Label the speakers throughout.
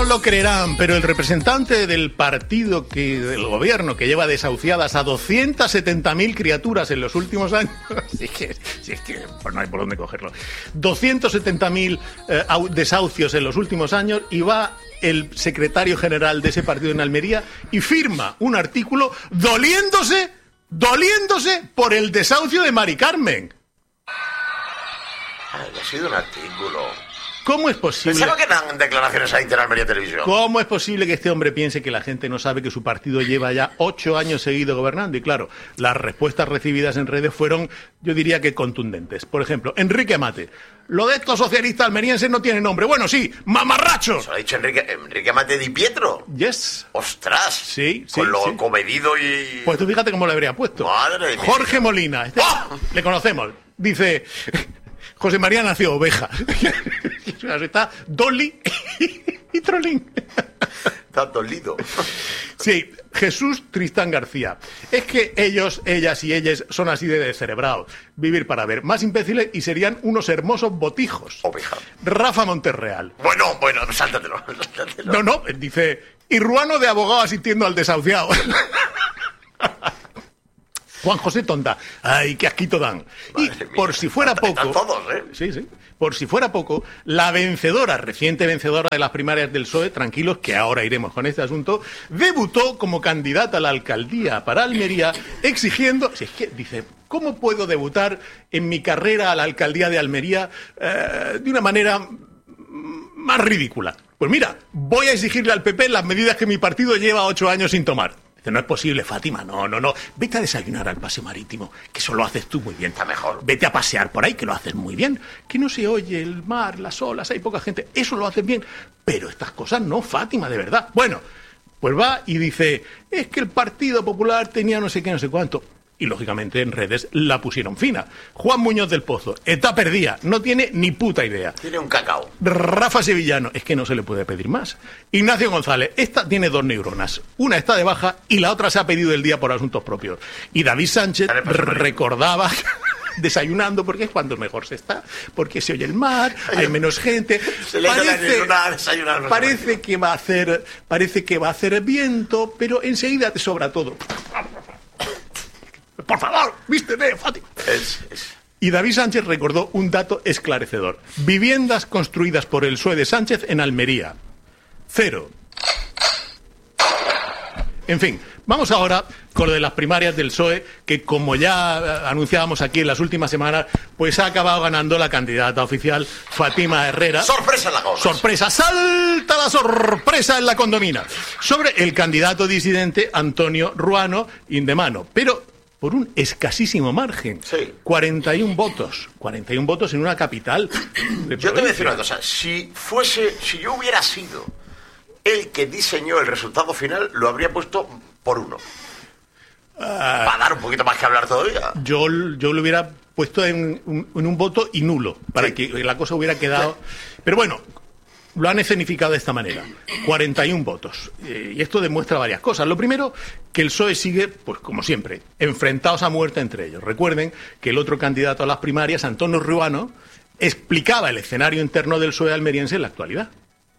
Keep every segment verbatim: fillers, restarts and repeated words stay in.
Speaker 1: lo creerán, pero el representante del partido que, del gobierno que lleva desahuciadas a doscientas setenta mil criaturas en los últimos años, si es que, si es que pues no hay por dónde cogerlo, doscientas setenta mil eh, desahucios en los últimos años, y va el secretario general de ese partido en Almería y firma un artículo doliéndose, doliéndose por el desahucio de Mari Carmen.
Speaker 2: Ay, ha sido un artículo.
Speaker 1: ¿Cómo es posible?
Speaker 2: Pensaba que eran declaraciones ahí en Almería Televisión.
Speaker 1: ¿Cómo es posible que este hombre piense que la gente no sabe que su partido lleva ya ocho años seguidos gobernando? Y claro, las respuestas recibidas en redes fueron, yo diría que contundentes. Por ejemplo, Enrique Amate. Lo de estos socialistas almerienses no tiene nombre. Bueno, sí, mamarrachos.
Speaker 2: Eso lo ha dicho Enrique, Enrique Amate Di Pietro.
Speaker 1: Yes.
Speaker 2: Ostras.
Speaker 1: Sí, sí.
Speaker 2: Con lo
Speaker 1: sí.
Speaker 2: comedido y...
Speaker 1: Pues tú fíjate cómo lo habría puesto.
Speaker 2: Madre mía.
Speaker 1: Jorge Molina. Este,
Speaker 2: ¡Oh!
Speaker 1: Le conocemos. Dice... José María nació oveja. Está Dolly y Trolín.
Speaker 2: Está dolido.
Speaker 1: Sí, Jesús Tristán García. Es que ellos, ellas y ellas son así de descerebrados. Vivir para ver. Más imbéciles y serían unos hermosos botijos.
Speaker 2: Oveja.
Speaker 1: Rafa Monterreal.
Speaker 2: Bueno, bueno, sáltatelo, sáltatelo.
Speaker 1: No, no, dice... Y Ruano de abogado asistiendo al desahuciado. Juan José Tonda. Ay, qué asquito dan. Madre y por mía, si fuera poco...
Speaker 2: Están todos, ¿eh?
Speaker 1: Sí, sí. Por si fuera poco, la vencedora, reciente vencedora de las primarias del P S O E, tranquilos que ahora iremos con este asunto, debutó como candidata a la alcaldía para Almería exigiendo... Si es que, dice, ¿cómo puedo debutar en mi carrera a la alcaldía de Almería eh, de una manera más ridícula? Pues mira, voy a exigirle al P P las medidas que mi partido lleva ocho años sin tomar. Dice, no es posible, Fátima, no, no, no. Vete a desayunar al paseo marítimo, que eso lo haces tú muy bien.
Speaker 2: Está mejor.
Speaker 1: Vete a pasear por ahí, que lo haces muy bien. Que no se oye el mar, las olas, hay poca gente. Eso lo haces bien. Pero estas cosas no, Fátima, de verdad. Bueno, pues va y dice, es que el Partido Popular tenía no sé qué, no sé cuánto. Y, lógicamente, en redes la pusieron fina. Juan Muñoz del Pozo, está perdida, no tiene ni puta idea.
Speaker 2: Tiene un cacao.
Speaker 1: Rafa Sevillano, es que no se le puede pedir más. Ignacio González, esta tiene dos neuronas. Una está de baja y la otra se ha pedido el día por asuntos propios. Y David Sánchez recordaba... desayunando, porque es cuando mejor se está, porque se oye el mar, hay menos gente.
Speaker 2: Se le
Speaker 1: parece,
Speaker 2: a desayunar,
Speaker 1: parece que va a hacer, parece que va a hacer viento, pero enseguida te sobra todo. Por favor, vísteme, Fátima.
Speaker 2: Es, es.
Speaker 1: Y David Sánchez recordó un dato esclarecedor. Viviendas construidas por el P S O E de Sánchez en Almería. Cero. En fin, vamos ahora con lo de las primarias del P S O E, que como ya anunciábamos aquí en las últimas semanas, pues ha acabado ganando la candidata oficial Fátima Herrera.
Speaker 2: ¡Sorpresa en la Gómez!
Speaker 1: ¡Sorpresa! ¡Salta la sorpresa en la condomina! Sobre el candidato disidente Antonio Ruano Indemano. Pero... por un escasísimo margen.
Speaker 2: Sí.
Speaker 1: cuarenta y uno votos. cuarenta y uno votos en una capital de
Speaker 2: Yo te voy a decir una cosa. Si fuese, si yo hubiera sido el que diseñó el resultado final, lo habría puesto por uno. Uh, Para dar un poquito más que hablar todavía.
Speaker 1: Yo, yo lo hubiera puesto en un, en un voto y nulo, para sí. que la cosa hubiera quedado... Sí. Pero bueno... lo han escenificado de esta manera, cuarenta y uno votos. Eh, y esto demuestra varias cosas. Lo primero, que el P S O E sigue, pues como siempre, enfrentados a muerte entre ellos. Recuerden que el otro candidato a las primarias, Antonio Ruano, explicaba el escenario interno del P S O E almeriense en la actualidad.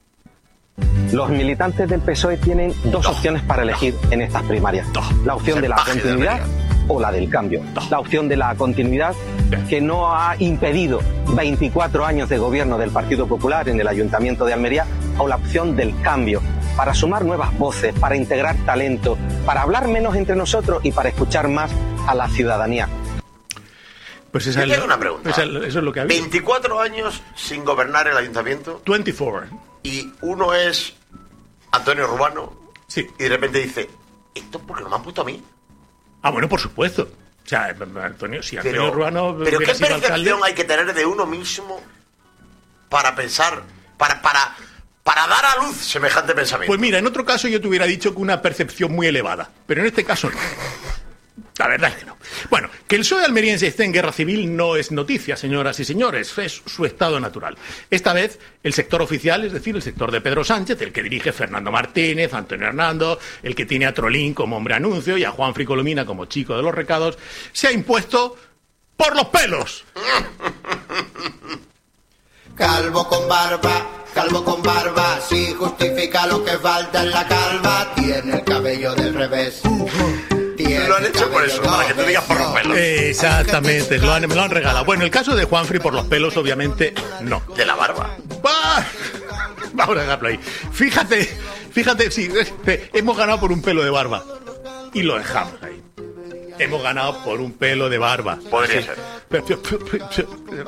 Speaker 3: Los militantes del P S O E tienen dos no, opciones para elegir no, en estas primarias. No, la opción de la continuidad o la del cambio. No. La opción de la continuidad que no ha impedido veinticuatro años de gobierno del Partido Popular en el Ayuntamiento de Almería, o la opción del cambio, para sumar nuevas voces, para integrar talento, para hablar menos entre nosotros y para escuchar más a la ciudadanía.
Speaker 2: Pues esa es, una pregunta.
Speaker 1: Esa, eso es lo que ha habido.
Speaker 2: veinticuatro años sin gobernar el Ayuntamiento.
Speaker 1: veinticuatro.
Speaker 2: Y uno es Antonio Ruano.
Speaker 1: Sí.
Speaker 2: Y de repente dice, ¿esto porque no me han puesto a mí?
Speaker 1: Ah, bueno, por supuesto. O sea, Antonio, si Antonio
Speaker 2: pero,
Speaker 1: Ruano...
Speaker 2: Pero ¿qué percepción
Speaker 1: alcalde...
Speaker 2: hay que tener de uno mismo para pensar, para, para, para dar a luz semejante pensamiento?
Speaker 1: Pues mira, en otro caso yo te hubiera dicho que una percepción muy elevada, pero en este caso no. La verdad es que no. Bueno, que el P S O E almeriense esté en guerra civil no es noticia, señoras y señores, es su estado natural. Esta vez, el sector oficial, es decir, el sector de Pedro Sánchez, el que dirige Fernando Martínez, Antonio Hernando, el que tiene a Trolín como hombre anuncio y a Juan Fricolomina como chico de los recados, se ha impuesto por los pelos.
Speaker 4: Calvo con barba, calvo con barba, sí justifica lo que falta en la calva. Tiene el cabello del revés.
Speaker 2: Lo han hecho por eso, para que te digas por los pelos.
Speaker 1: Exactamente, lo han, me lo han regalado. Bueno, el caso de Juanfri por los pelos, obviamente, no.
Speaker 2: De la barba.
Speaker 1: ¡Bah! Vamos a dejarlo ahí. Fíjate, fíjate, sí, hemos ganado por un pelo de barba. Y lo dejamos ahí. Hemos ganado por un pelo de barba.
Speaker 2: Podría
Speaker 1: sí.
Speaker 2: ser.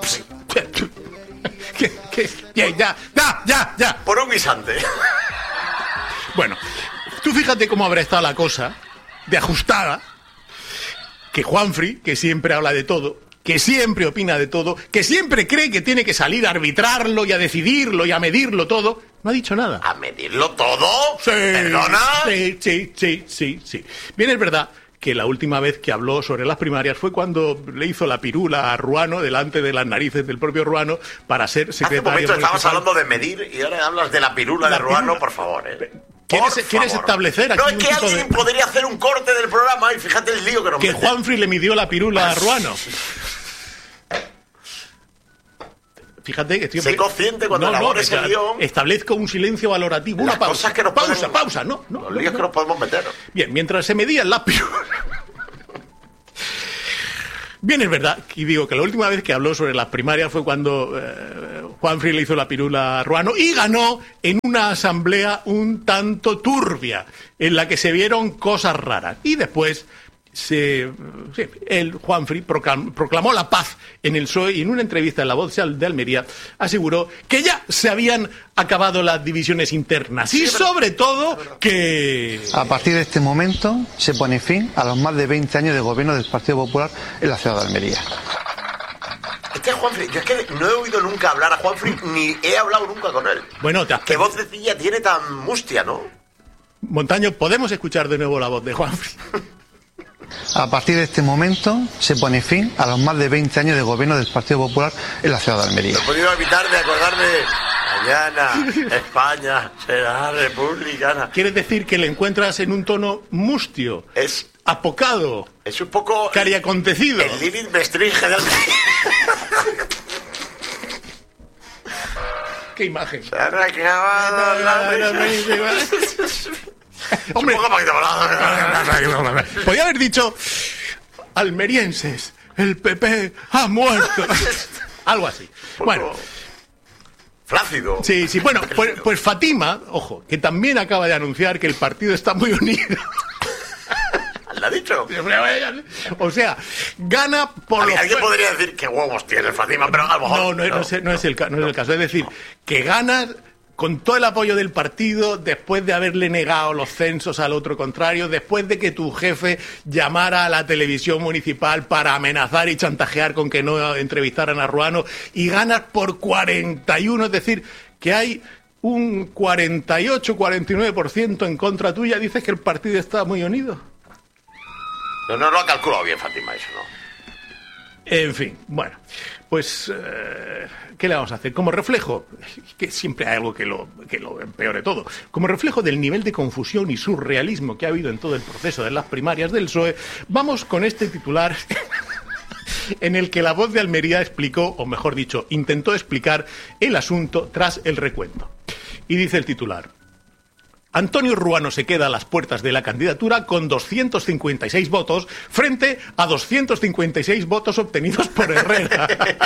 Speaker 1: ¿Qué, qué? Ya, ya, ya, ya, ya.
Speaker 2: Por un guisante.
Speaker 1: Bueno, tú fíjate cómo habrá estado la cosa de ajustada, que Juanfri, que siempre habla de todo, que siempre opina de todo, que siempre cree que tiene que salir a arbitrarlo y a decidirlo y a medirlo todo, no ha dicho nada.
Speaker 2: ¿A medirlo todo?
Speaker 1: Sí,
Speaker 2: ¿Perdona?
Speaker 1: Sí, sí, sí, sí, sí. Bien, es verdad que la última vez que habló sobre las primarias fue cuando le hizo la pirula a Ruano delante de las narices del propio Ruano para ser secretario.
Speaker 2: Hace un momento estabas
Speaker 1: municipal.
Speaker 2: hablando de medir y ahora hablas de la pirula
Speaker 1: La
Speaker 2: de Ruano,
Speaker 1: pirula.
Speaker 2: por favor, ¿eh?
Speaker 1: ¿Quieres,
Speaker 2: Por
Speaker 1: ¿quieres
Speaker 2: favor.
Speaker 1: establecer aquí
Speaker 2: No, es
Speaker 1: un
Speaker 2: que
Speaker 1: tipo
Speaker 2: alguien
Speaker 1: de...
Speaker 2: podría hacer un corte del programa y fíjate el lío que nos
Speaker 1: que
Speaker 2: mete.
Speaker 1: Juanfri le midió la pirula a Ruano? Fíjate que estoy...
Speaker 2: Sé consciente cuando elabores el guión.
Speaker 1: Establezco un silencio valorativo,
Speaker 2: Las
Speaker 1: una pausa.
Speaker 2: cosas que nos
Speaker 1: pausa,
Speaker 2: pueden-
Speaker 1: pausa, no, no.
Speaker 2: Los líos que nos podemos meter.
Speaker 1: Bien, mientras se medían las pirulas... Bien, es verdad, y digo que la última vez que habló sobre las primarias fue cuando eh, Juanfri le hizo la pirula a Ruano y ganó en una asamblea un tanto turbia, en la que se vieron cosas raras. Y después, se, sí, el Juanfri proclam, proclamó la paz en el P S O E y en una entrevista en La Voz de Almería aseguró que ya se habían acabado las divisiones internas y sobre todo que...
Speaker 5: A partir de este momento se pone fin a los más de veinte años de gobierno del Partido Popular en la ciudad de Almería.
Speaker 2: Este Juanfri, yo es que no he oído nunca hablar a Juanfri, ni he hablado nunca con él.
Speaker 1: Bueno, te has...
Speaker 2: Qué vocecilla tiene tan mustia, ¿no?
Speaker 1: Montaño, ¿podemos escuchar de nuevo la voz de Juanfri?
Speaker 5: A partir de este momento se pone fin a los más de veinte años de gobierno del Partido Popular en la ciudad de Almería.
Speaker 2: No he podido evitar de acordarme. Mañana, España será republicana.
Speaker 1: ¿Quieres decir que le encuentras en un tono mustio,
Speaker 2: Es,
Speaker 1: apocado,
Speaker 2: es un poco...
Speaker 1: cariacontecido?
Speaker 2: El living me estringe de
Speaker 1: ¿Qué imagen?
Speaker 2: Se han acabado las...
Speaker 1: Hombre,
Speaker 2: Un poco para que te-
Speaker 1: podía haber dicho almerienses, el P P ha muerto. Algo así. Bueno,
Speaker 2: Flácido.
Speaker 1: sí, sí. Bueno, pues, pues Fátima, ojo, que también acaba de anunciar que el partido está muy unido.
Speaker 2: ¿Le ha dicho?
Speaker 1: O sea, gana por los...
Speaker 2: Alguien podría decir qué huevos tiene Fátima, pero a lo mejor...
Speaker 1: No, no, no, es, no es el, ca- no es el caso. Es decir, que ganas con todo el apoyo del partido después de haberle negado los censos al otro contrario, después de que tu jefe llamara a la televisión municipal para amenazar y chantajear con que no entrevistaran a Ruano, y ganas por cuarenta y uno, es decir, que hay un cuarenta y ocho, cuarenta y nueve por ciento en contra tuya. Dices que el partido está muy unido.
Speaker 2: No, no lo ha calculado bien Fátima, eso no.
Speaker 1: En fin, bueno, pues, eh, ¿qué le vamos a hacer? Como reflejo, que siempre hay algo que lo, que lo empeore todo, como reflejo del nivel de confusión y surrealismo que ha habido en todo el proceso de las primarias del P S O E, vamos con este titular en el que La Voz de Almería explicó, o mejor dicho, intentó explicar el asunto tras el recuento. Y dice el titular: Antonio Ruano se queda a las puertas de la candidatura con doscientos cincuenta y seis votos frente a doscientos cincuenta y seis votos obtenidos por Herrera.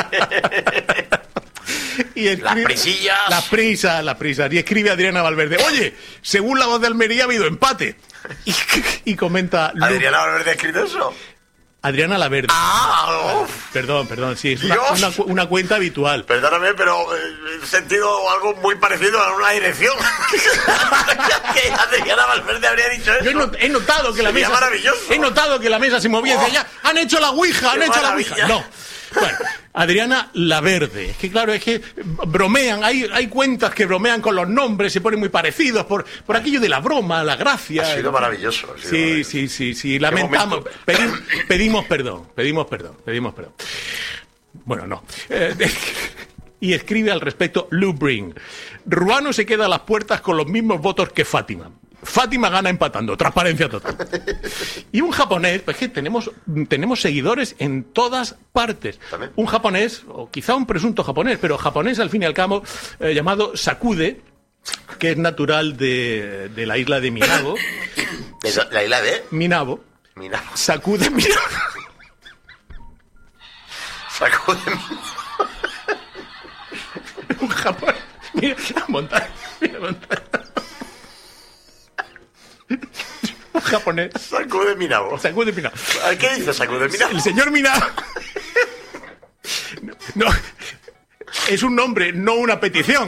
Speaker 1: Y escribe,
Speaker 2: Las prisillas.
Speaker 1: La prisa, la prisa. Y escribe Adriana Valverde: oye, según La Voz de Almería ha habido empate. Y, y comenta... Lu-
Speaker 2: ¿Adriana Valverde ha escrito eso?
Speaker 1: Adriana Laverde.
Speaker 2: Ah, uf.
Speaker 1: Perdón, perdón, sí, es una,
Speaker 2: Dios.
Speaker 1: una, cu- una cuenta habitual.
Speaker 2: Perdóname, pero eh, he sentido algo muy parecido a una dirección. Que Adriana Valverde habría dicho eso.
Speaker 1: Yo he, not- he notado que la
Speaker 2: Sería
Speaker 1: mesa...
Speaker 2: maravilloso.
Speaker 1: He notado que la mesa se movía y decía, ya, han hecho la ouija, han
Speaker 2: Qué
Speaker 1: hecho
Speaker 2: maravilla.
Speaker 1: la ouija. No. Bueno, Adriana Laverde. Es que claro, es que bromean, hay, hay cuentas que bromean con los nombres, se ponen muy parecidos por, por aquello de la broma, la gracia.
Speaker 2: Ha sido maravilloso. ha sido
Speaker 1: Sí,
Speaker 2: maravilloso.
Speaker 1: sí, sí, sí, lamentamos.
Speaker 2: momento.
Speaker 1: Pedi- pedimos perdón, pedimos perdón, pedimos perdón. Bueno, no. Eh, y escribe al respecto Lou Bring: Ruano se queda a las puertas con los mismos votos que Fátima. Fátima gana empatando, transparencia total. Y un japonés, pues que tenemos, tenemos seguidores en todas partes.
Speaker 2: ¿También?
Speaker 1: Un japonés, o quizá un presunto japonés, pero japonés al fin y al cabo, eh, llamado Sakude, que es natural de, de la isla de Minabo.
Speaker 2: ¿De la isla de?
Speaker 1: Minabo.
Speaker 2: Minabo.
Speaker 1: Sakude Minabo.
Speaker 2: Sakude
Speaker 1: Un japonés. Mira la montaña. Mira la montaña. Un japonés.
Speaker 2: Sakude Minabo.
Speaker 1: Sakude Minabo.
Speaker 2: ¿Qué dice Sakude Minabo?
Speaker 1: El señor Minabo. No, es un nombre, no una petición.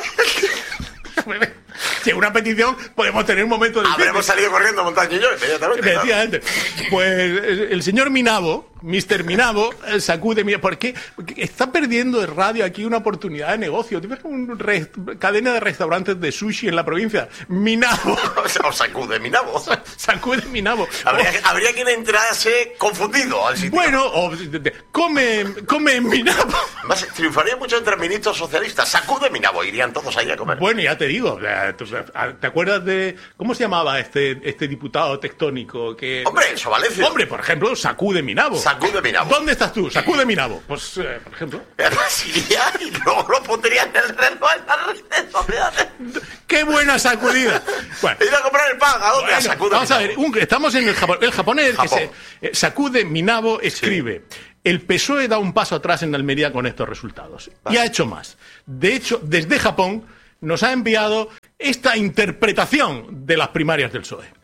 Speaker 1: Si es una petición, podemos tener un momento de...
Speaker 2: Habremos salido corriendo Montaña y yo inmediatamente.
Speaker 1: Efectivamente. Pues el señor Minabo, mister Minabo, sacude... Porque está perdiendo el radio aquí una oportunidad de negocio. Tienes una cadena de restaurantes de sushi en la provincia. Minabo.
Speaker 2: O sacude Minabo.
Speaker 1: Sacude Minabo.
Speaker 2: Habría, o, habría quien entrase confundido al sitio.
Speaker 1: Bueno, o, come, come en Minabo.
Speaker 2: Más, triunfaría mucho entre ministros socialistas. Sacude Minabo. Irían todos ahí a comer.
Speaker 1: Bueno, ya te digo... ¿Te acuerdas de cómo se llamaba este este diputado tectónico que
Speaker 2: hombre, Enzo Valencia?
Speaker 1: Hombre, por ejemplo, Sacude Minabo.
Speaker 2: Sacude Minabo.
Speaker 1: ¿Dónde estás tú? Sacude Minabo. Pues, eh, por ejemplo.
Speaker 2: Iría y luego lo pondría en el reloj en las redes sociales.
Speaker 1: ¡Qué buena sacudida! Bueno,
Speaker 2: ir a comprar el pan. ¿A dónde?
Speaker 1: Bueno,
Speaker 2: a Sacude
Speaker 1: vamos
Speaker 2: Minabo.
Speaker 1: a ver, un, estamos en el, Japón, el japonés
Speaker 2: Japón.
Speaker 1: que se, eh, Sacude Minabo escribe. Sí. El P S O E da un paso atrás en Almería con estos resultados. Vale. Y ha hecho más. De hecho, desde Japón nos ha enviado esta interpretación de las primarias del P S O E.